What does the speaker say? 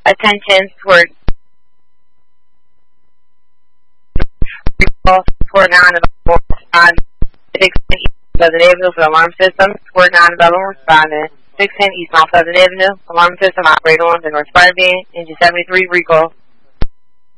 Attention, toward 9-11 on 610 East Pleasant Avenue for the alarm system. Toward 9-11 responding. 610 East Mount Pleasant Avenue. Alarm system operator on the North Fire Being. Engine 73 recall.